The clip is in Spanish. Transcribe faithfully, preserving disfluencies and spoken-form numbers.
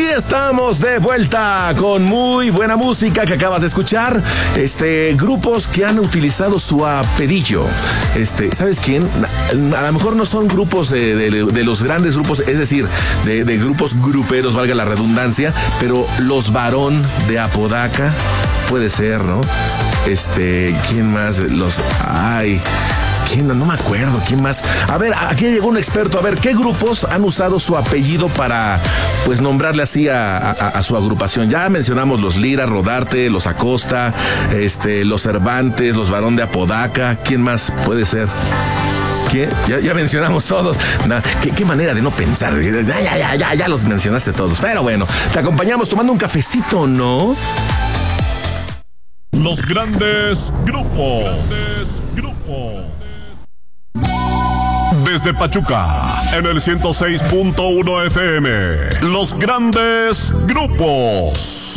estamos de vuelta con muy buena música que acabas de escuchar. Este, grupos que han utilizado su apellido. Este, ¿sabes quién? A lo mejor no son grupos de, de, de los grandes grupos, es decir, de, de grupos gruperos, valga la redundancia, pero los Varón de Apodaca, puede ser, ¿no? Este, ¿quién más? Los, ay... ¿Quién? No, no me acuerdo, ¿quién más? A ver, aquí llegó un experto. A ver, ¿qué grupos han usado su apellido para, pues, nombrarle así a, a, a su agrupación? Ya mencionamos los Lira, Rodarte, los Acosta, este, los Cervantes, los Varón de Apodaca. ¿Quién más puede ser? ¿Qué? Ya, ya mencionamos todos. Nah, ¿qué, qué manera de no pensar. Ya, ya, ya, ya, ya los mencionaste todos. Pero bueno, te acompañamos tomando un cafecito, ¿no? Los grandes grupos. Grandes grupos. Desde Pachuca, en el ciento seis punto uno F M, los grandes grupos.